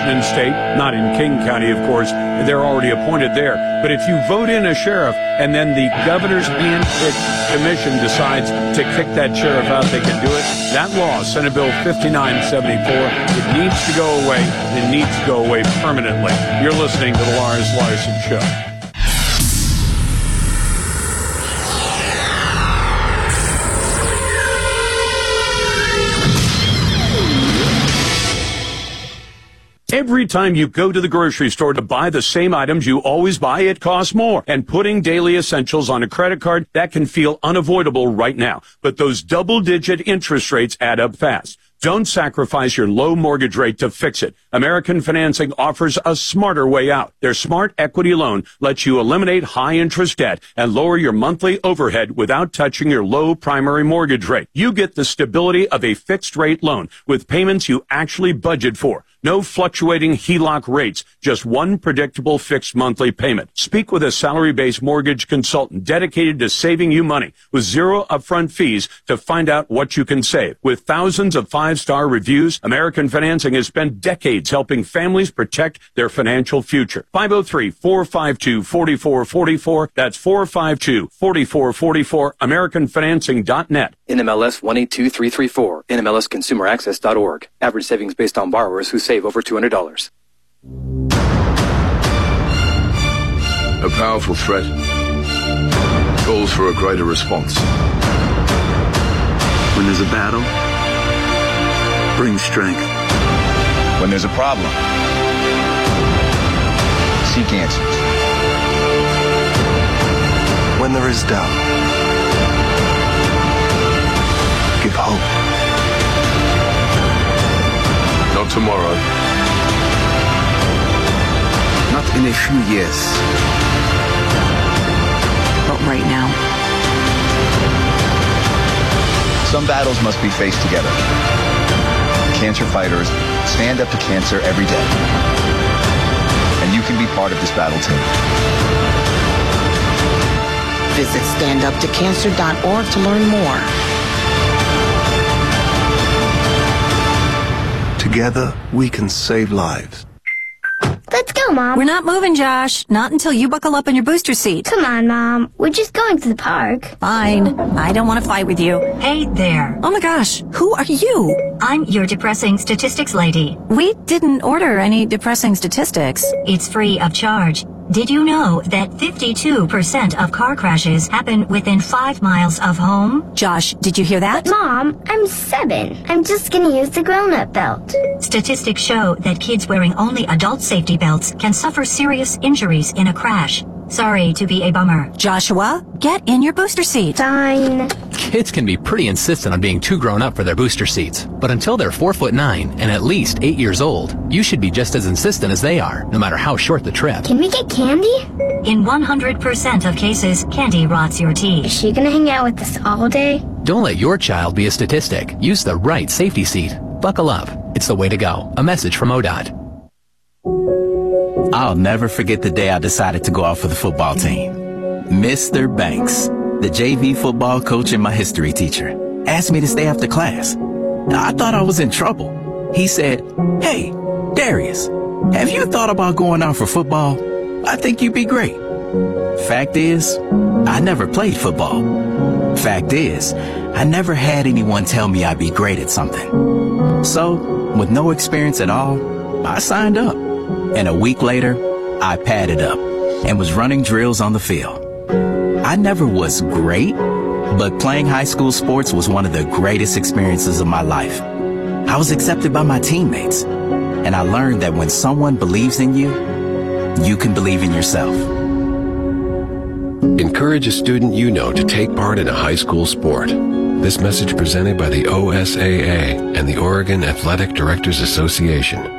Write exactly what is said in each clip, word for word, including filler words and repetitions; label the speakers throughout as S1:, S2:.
S1: Washington State, not in King County, of course. They're already appointed there. But if you vote in a sheriff and then the governor's hand-picked commission decides to kick that sheriff out, they can do it. That law, Senate Bill fifty-nine seventy-four, it needs to go away. It needs to go away permanently. You're listening to the Lars Larson Show. Every time you go to the grocery store to buy the same items you always buy, it costs more. And putting daily essentials on a credit card, that can feel unavoidable right now. But those double-digit interest rates add up fast. Don't sacrifice your low mortgage rate to fix it. American Financing offers a smarter way out. Their Smart Equity Loan lets you eliminate high-interest debt and lower your monthly overhead without touching your low primary mortgage rate. You get the stability of a fixed-rate loan with payments you actually budget for. No fluctuating H E L O C rates, just one predictable fixed monthly payment. Speak with a salary-based mortgage consultant dedicated to saving you money with zero upfront fees to find out what you can save. With thousands of five-star reviews, American Financing has spent decades helping families protect their financial future. five oh three, four five two, four four four four. That's four five two, four four four four. American Financing dot net.
S2: N M L S one eight two three three four. N M L S Consumer Access dot org. Average savings based on borrowers who save over two hundred dollars.
S3: A powerful threat calls for a greater response.
S4: When there's a battle, bring strength.
S5: When there's a problem, seek answers.
S4: When there is doubt, give hope.
S3: Not tomorrow.
S4: Not in a few years.
S6: But right now.
S5: Some battles must be faced together. Cancer fighters stand up to cancer every day. And you can be part of this battle team.
S6: Visit stand up to cancer dot org to learn more.
S4: Together, we can save lives.
S7: Let's go, Mom.
S8: We're not moving, Josh. Not until you buckle up in your booster seat.
S7: Come on, Mom. We're just going to the park.
S8: Fine. I don't want to fight with you.
S9: Hey there.
S8: Oh my gosh. Who are you?
S9: I'm your depressing statistics lady.
S8: We didn't order any depressing statistics.
S9: It's free of charge. Did you know that fifty-two percent of car crashes happen within five miles of home?
S8: Josh, did you hear that?
S7: But Mom, I'm seven. I'm just gonna use the grown-up belt.
S9: Statistics show that kids wearing only adult safety belts can suffer serious injuries in a crash. Sorry to be a bummer.
S8: Joshua, get in your booster seat.
S7: Fine.
S10: Kids can be pretty insistent on being too grown up for their booster seats. But until they're four foot nine and at least eight years old, you should be just as insistent as they are, no matter how short the trip.
S7: Can we get candy?
S9: In one hundred percent of cases, candy rots your teeth.
S7: Is she gonna hang out with us all day?
S10: Don't let your child be a statistic. Use the right safety seat. Buckle up. It's the way to go. A message from O D O T.
S11: I'll never forget the day I decided to go out for the football team. Mister Banks, the J V football coach and my history teacher, asked me to stay after class. I thought I was in trouble. He said, "Hey, Darius, have you thought about going out for football? I think you'd be great." Fact is, I never played football. Fact is, I never had anyone tell me I'd be great at something. So, with no experience at all, I signed up. And a week later, I padded up and was running drills on the field. I never was great, but playing high school sports was one of the greatest experiences of my life. I was accepted by my teammates, and I learned that when someone believes in you, you can believe in yourself.
S12: Encourage a student you know to take part in a high school sport. This message presented by the O S A A and the Oregon Athletic Directors Association.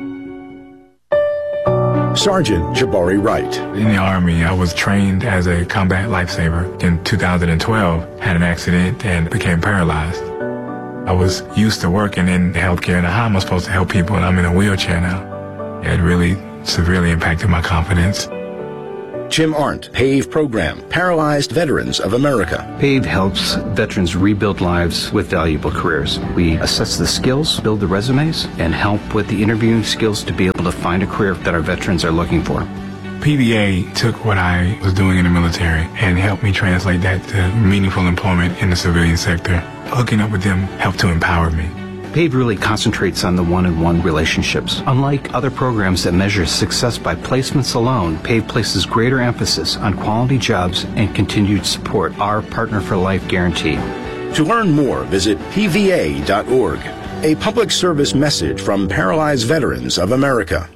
S13: Sergeant Jabari Wright.
S14: In the Army, I was trained as a combat lifesaver. In two thousand twelve, had an accident and became paralyzed. I was used to working in healthcare, and how am I supposed to help people, and I'm in a wheelchair now? It really severely impacted my confidence.
S13: Jim Arndt, PAVE Program, Paralyzed Veterans of America.
S15: PAVE helps veterans rebuild lives with valuable careers. We assess the skills, build the resumes, and help with the interviewing skills to be able to find a career that our veterans are looking for.
S14: P V A took what I was doing in the military and helped me translate that to meaningful employment in the civilian sector. Hooking up with them helped to empower me.
S15: PAVE really concentrates on the one-on-one relationships. Unlike other programs that measure success by placements alone, PAVE places greater emphasis on quality jobs and continued support, our Partner for Life guarantee.
S13: To learn more, visit P V A dot org. A public service message from Paralyzed Veterans of America.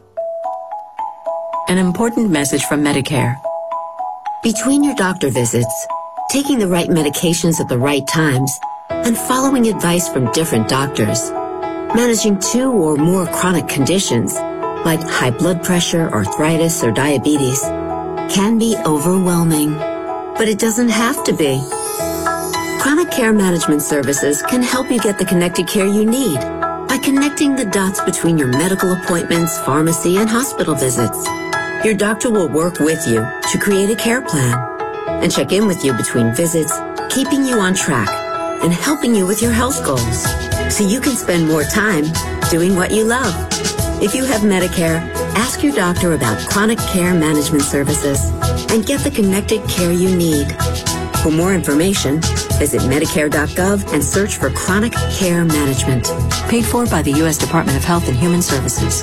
S16: An important message from Medicare. Between your doctor visits, taking the right medications at the right times, and following advice from different doctors, managing two or more chronic conditions, like high blood pressure, arthritis, or diabetes, can be overwhelming. But it doesn't have to be. Chronic Care Management Services can help you get the connected care you need by connecting the dots between your medical appointments, pharmacy, and hospital visits. Your doctor will work with you to create a care plan and check in with you between visits, keeping you on track and helping you with your health goals so you can spend more time doing what you love. If you have Medicare, ask your doctor about Chronic Care Management Services and get the connected care you need. For more information, visit Medicare dot gov and search for Chronic Care Management.
S8: Paid for by the U S Department of Health and Human Services.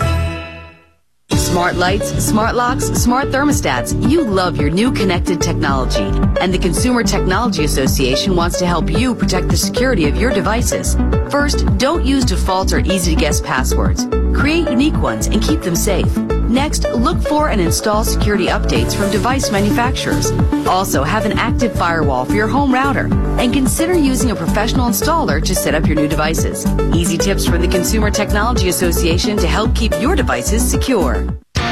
S17: Smart lights, smart locks, smart thermostats. You love your new connected technology. And the Consumer Technology Association wants to help you protect the security of your devices. First, don't use default or easy-to-guess passwords. Create unique ones and keep them safe. Next, look for and install security updates from device manufacturers. Also, have an active firewall for your home router. And consider using a professional installer to set up your new devices. Easy tips from the Consumer Technology Association to help keep your devices secure.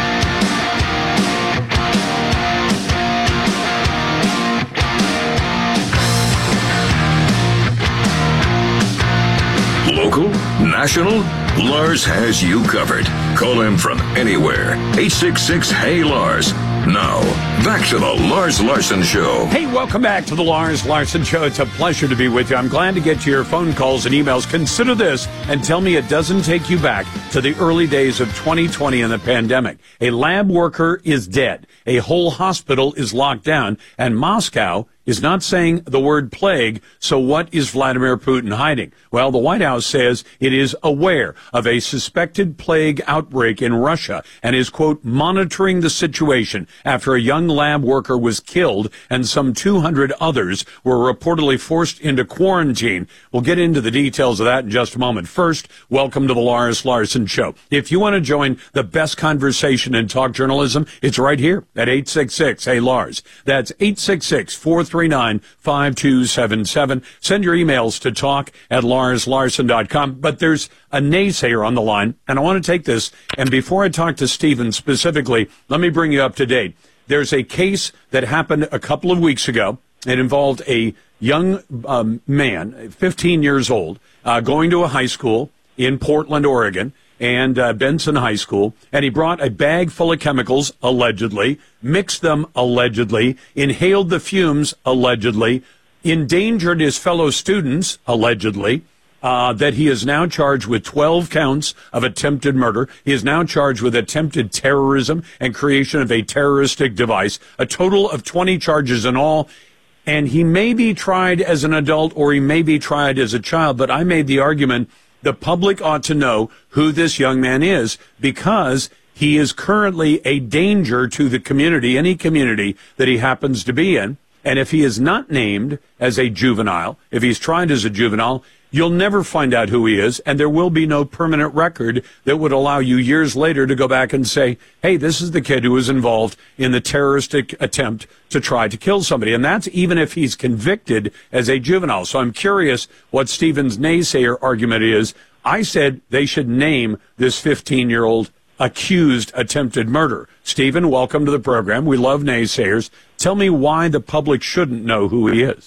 S18: Local, national, Lars has you covered. Call him from anywhere. eight six six, hey Lars. Now, back to the Lars Larson Show.
S1: Hey, welcome back to the Lars Larson Show. It's a pleasure to be with you. I'm glad to get to your phone calls and emails. Consider this and tell me it doesn't take you back to the early days of twenty twenty and the pandemic. A lab worker is dead. A whole hospital is locked down. And Moscow is not saying the word plague, so what is Vladimir Putin hiding? Well, the White House says it is aware of a suspected plague outbreak in Russia and is, quote, monitoring the situation after a young lab worker was killed and some two hundred others were reportedly forced into quarantine. We'll get into the details of that in just a moment. First, welcome to the Lars Larson Show. If you want to join the best conversation in talk journalism, it's right here at eight six six, hey Lars. That's eight six six, four three nine, five two seven seven. Send your emails to talk at lars larson dot com. But there's a naysayer on the line, and I want to take this. And before I talk to Stephen specifically, let me bring you up to date. There's a case that happened a couple of weeks ago. It involved a young um, man, fifteen years old, uh, going to a high school in Portland, Oregon, and uh, Benson High School, and he brought a bag full of chemicals, allegedly, mixed them, allegedly, inhaled the fumes, allegedly, endangered his fellow students, allegedly, uh, that he is now charged with twelve counts of attempted murder. He is now charged with attempted terrorism and creation of a terroristic device, a total of twenty charges in all. And he may be tried as an adult or he may be tried as a child, but I made the argument the public ought to know who this young man is because he is currently a danger to the community, any community that he happens to be in. And if he is not named as a juvenile, if he's tried as a juvenile, you'll never find out who he is, and there will be no permanent record that would allow you years later to go back and say, hey, this is the kid who was involved in the terroristic attempt to try to kill somebody. And that's even if he's convicted as a juvenile. So I'm curious what Stephen's naysayer argument is. I said they should name this fifteen-year-old accused attempted murder. Stephen, welcome to the program. We love naysayers. Tell me why the public shouldn't know who he is.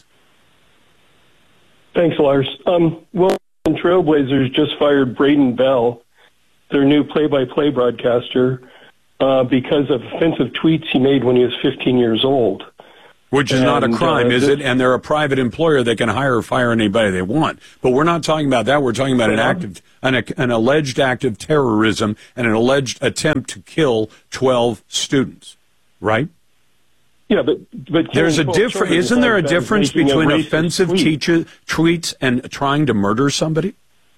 S19: Thanks, Lars. Um, well, Trailblazers just fired Braden Bell, their new play-by-play broadcaster, uh, because of offensive tweets he made when he was fifteen years old.
S1: Which is and, not a crime, uh, is it? And they're a private employer. They can hire or fire anybody they want. But we're not talking about that. We're talking about an act of, an, an alleged act of terrorism and an alleged attempt to kill twelve students, right?
S19: Yeah, but, but
S1: there's a difference. Isn't there a difference between a offensive teacher, tweets and trying to murder somebody?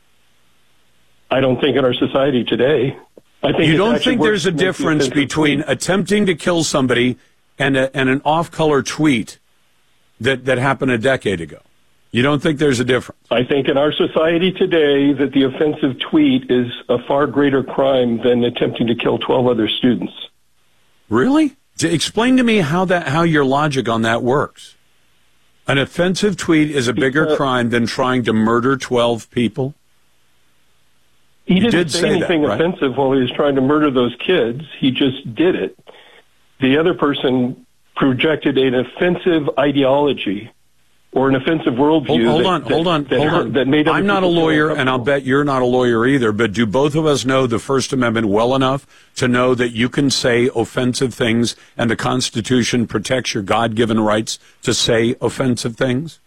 S19: I don't think in our society today. I think
S1: you don't think there's a difference between tweet. attempting to kill somebody and a, and an off-color tweet that, that happened a decade ago? You don't think there's a difference?
S19: I think in our society today that the offensive tweet is a far greater crime than attempting to kill twelve other students.
S1: Really? Explain to me how that how your logic on that works. An offensive tweet is a bigger because crime than trying to murder twelve people?
S19: He
S1: you
S19: didn't
S1: did
S19: say,
S1: say
S19: anything
S1: that, right?
S19: offensive while he was trying to murder those kids. He just did it. The other person projected an offensive ideology or an offensive worldview.
S1: Hold, hold
S19: that,
S1: on,
S19: that,
S1: hold on,
S19: that,
S1: hold
S19: hurt,
S1: on.
S19: That made
S1: I'm not a lawyer, and I'll bet you're not a lawyer either, but do both of us know the First Amendment well enough to know that you can say offensive things and the Constitution protects your God-given rights to say offensive things?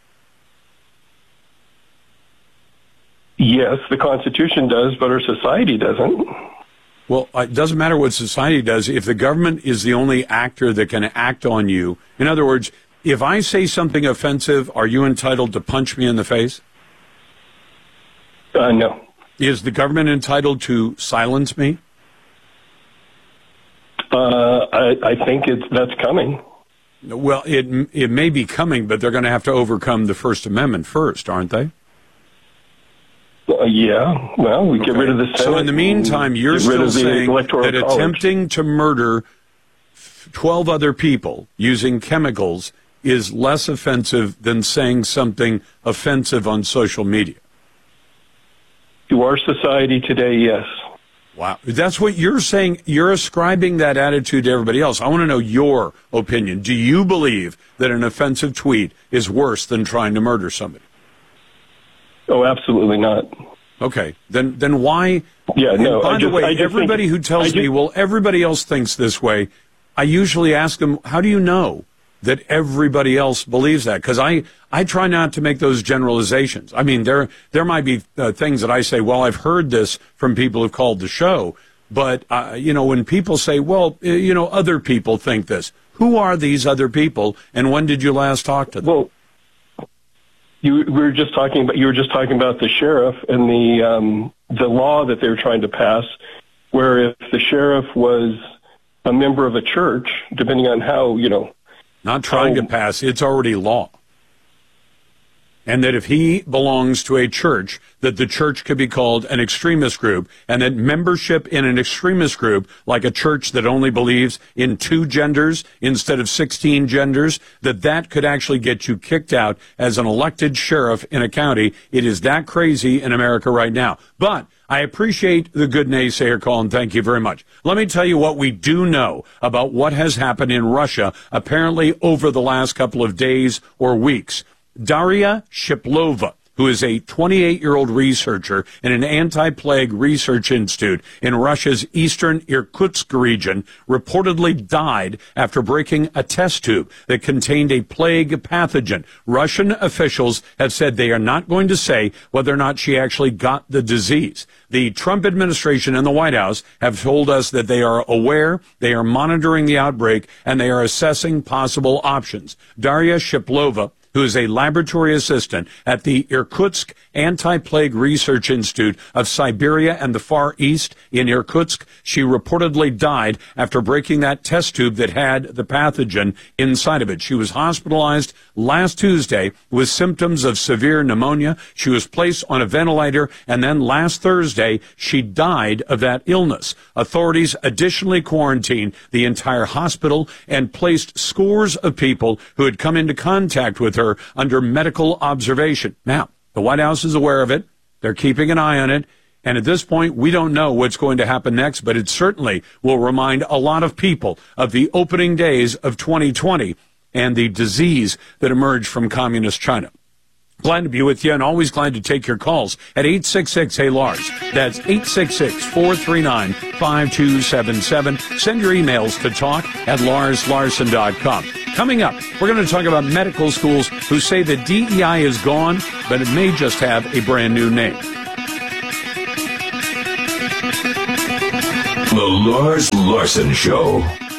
S19: Yes, the Constitution does, but our society doesn't.
S1: Well, it doesn't matter what society does. If the government is the only actor that can act on you, in other words, if I say something offensive, are you entitled to punch me in the face?
S19: Uh, no.
S1: Is the government entitled to silence me?
S19: Uh, I, I think it's that's coming.
S1: Well, it it may be coming, but they're going to have to overcome the First Amendment first, aren't they?
S19: Uh, yeah. Well, we okay. get rid of the Senate.
S1: So in the meantime, you're still saying that college. attempting to murder twelve other people using chemicals is less offensive than saying something offensive on social media?
S19: To our society today, yes.
S1: Wow. That's what you're saying. You're ascribing that attitude to everybody else. I want to know your opinion. Do you believe that an offensive tweet is worse than trying to murder somebody?
S19: Oh, absolutely not.
S1: Okay. Then then why?
S19: Yeah, no.
S1: By
S19: I
S1: the
S19: just,
S1: way,
S19: I just
S1: everybody
S19: think,
S1: who tells
S19: just,
S1: me, well, everybody else thinks this way, I usually ask them, how do you know that everybody else believes that? Because I, I try not to make those generalizations. I mean, there there might be uh, things that I say, well, I've heard this from people who've called the show. But, uh, you know, when people say, well, you know, other people think this, who are these other people, and when did you last talk to them?
S19: Well, you we were just talking about you were just talking about the sheriff and the um, the law that they were trying to pass, where if the sheriff was a member of a church, depending on how, you know,
S1: not trying
S19: how,
S1: to pass, it's already law. And that if he belongs to a church, that the church could be called an extremist group, and that membership in an extremist group, like a church that only believes in two genders instead of sixteen genders, that that could actually get you kicked out as an elected sheriff in a county. It is that crazy in America right now. But I appreciate the good naysayer call, and thank you very much. Let me tell you what we do know about what has happened in Russia, apparently over the last couple of days or weeks. Daria Shiplova, who is a twenty-eight-year-old researcher in an anti-plague research institute in Russia's eastern Irkutsk region, reportedly died after breaking a test tube that contained a plague pathogen. Russian officials have said they are not going to say whether or not she actually got the disease. The Trump administration and the White House have told us that they are aware, they are monitoring the outbreak, and they are assessing possible options. Daria Shiplova, who is a laboratory assistant at the Irkutsk Anti-Plague Research Institute of Siberia and the Far East in Irkutsk. She reportedly died after breaking that test tube that had the pathogen inside of it. She was hospitalized last Tuesday with symptoms of severe pneumonia. She was placed on a ventilator, and then last Thursday, she died of that illness. Authorities additionally quarantined the entire hospital and placed scores of people who had come into contact with her under medical observation. Now, the White House is aware of it. They're keeping an eye on it. And at this point, we don't know what's going to happen next, but it certainly will remind a lot of people of the opening days of twenty twenty and the disease that emerged from communist China. Glad to be with you and always glad to take your calls at eight six six, hey Lars. That's eight six six, four three nine, five two seven seven. Send your emails to talk at lars larson dot com. Coming up, we're going to talk about medical schools who say that D E I is gone, but it may just have a brand new name.
S18: The Lars Larson Show.